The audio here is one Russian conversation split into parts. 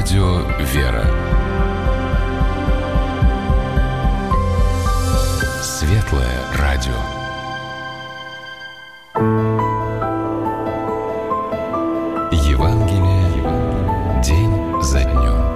Радио «Вера». Светлое радио. Евангелие день за днем.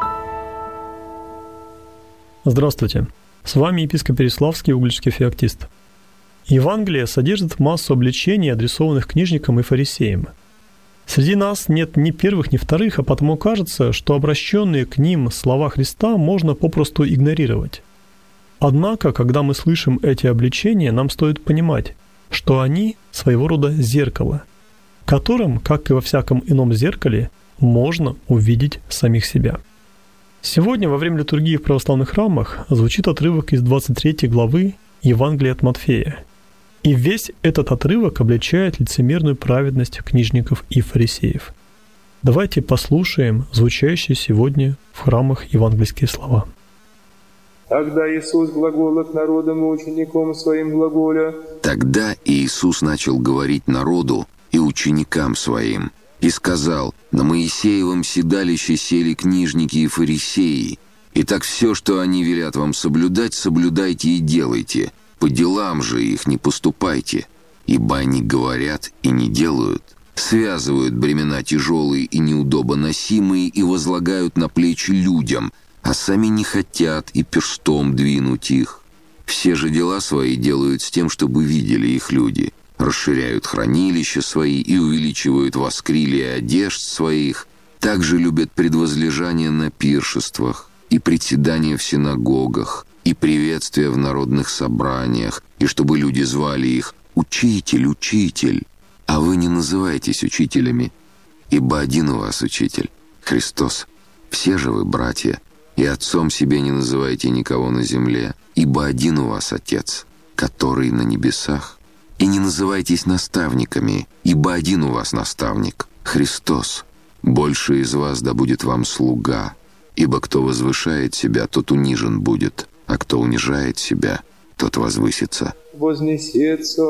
Здравствуйте! С вами епископ Переславский, угличский феоктист. Евангелие содержит массу обличений, адресованных книжникам и фарисеям. Среди нас нет ни первых, ни вторых, а потому кажется, что обращенные к ним слова Христа можно попросту игнорировать. Однако, когда мы слышим эти обличения, нам стоит понимать, что они своего рода зеркало, которым, как и во всяком ином зеркале, можно увидеть самих себя. Сегодня во время литургии в православных храмах звучит отрывок из 23 главы Евангелия от Матфея. И весь этот отрывок обличает лицемерную праведность книжников и фарисеев. Давайте послушаем звучащие сегодня в храмах евангельские слова. Тогда Иисус глагола к народам и ученикам своим глаголя. Тогда Иисус начал говорить народу и ученикам своим, и сказал: «На Моисеевом седалище сели книжники и фарисеи. Итак, все, что они велят вам соблюдать, соблюдайте и делайте. По делам же их не поступайте, ибо они говорят и не делают, связывают бремена тяжелые и неудобоносимые и возлагают на плечи людям, а сами не хотят и перстом двинуть их. Все же дела свои делают с тем, чтобы видели их люди, расширяют хранилища свои и увеличивают воскрилия одежд своих, также любят предвозлежание на пиршествах и приседания в синагогах, и приветствия в народных собраниях, и чтобы люди звали их «Учитель, Учитель». А вы не называйтесь учителями, ибо один у вас Учитель, Христос. Все же вы братья, и отцом себе не называйте никого на земле, ибо один у вас Отец, который на небесах. И не называйтесь наставниками, ибо один у вас наставник, Христос. Больше из вас да будет вам слуга, ибо кто возвышает себя, тот унижен будет, а кто унижает себя, тот возвысится. Вознесется.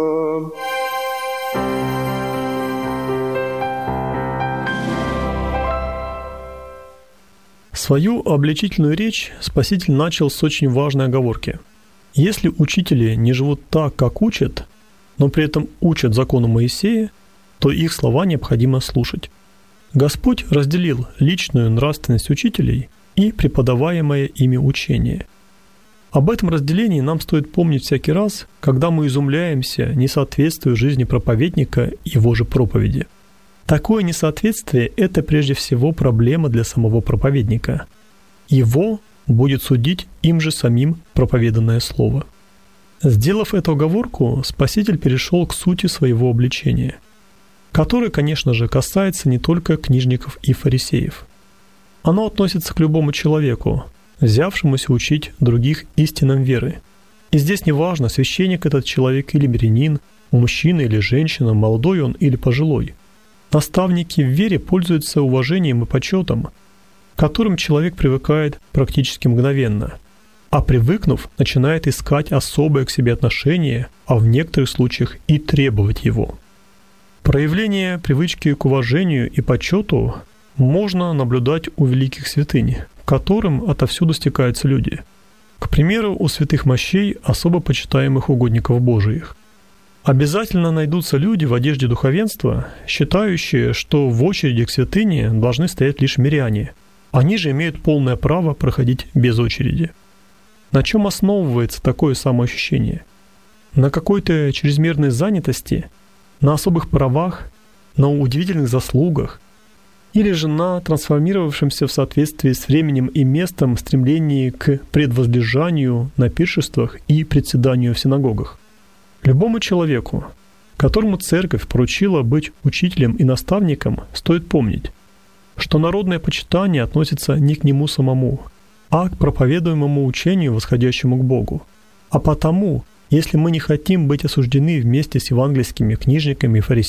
Свою обличительную речь Спаситель начал с очень важной оговорки. Если учители не живут так, как учат, но при этом учат закону Моисея, то их слова необходимо слушать. Господь разделил личную нравственность учителей и преподаваемое ими учение. Об этом разделении нам стоит помнить всякий раз, когда мы изумляемся несоответствию жизни проповедника его же проповеди. Такое несоответствие – это прежде всего проблема для самого проповедника. Его будет судить им же самим проповеданное слово. Сделав эту оговорку, Спаситель перешел к сути своего обличения, которое, конечно же, касается не только книжников и фарисеев. Оно относится к любому человеку, взявшемуся учить других истинам веры. И здесь не важно, священник этот человек или мирянин, мужчина или женщина, молодой он или пожилой. Наставники в вере пользуются уважением и почетом, к которым человек привыкает практически мгновенно, а привыкнув, начинает искать особое к себе отношение, а в некоторых случаях и требовать его. Проявление привычки к уважению и почету можно наблюдать у великих святынь, к которым отовсюду стекаются люди. К примеру, у святых мощей, особо почитаемых угодников Божиих. Обязательно найдутся люди в одежде духовенства, считающие, что в очереди к святыне должны стоять лишь миряне. Они же имеют полное право проходить без очереди. На чем основывается такое самоощущение? На какой-то чрезмерной занятости, на особых правах, на удивительных заслугах, или же на трансформировавшемся в соответствии с временем и местом стремлении к предвозлежанию на пиршествах и председанию в синагогах. Любому человеку, которому церковь поручила быть учителем и наставником, стоит помнить, что народное почитание относится не к нему самому, а к проповедуемому учению, восходящему к Богу. А потому, если мы не хотим быть осуждены вместе с евангельскими книжниками и фарисеями,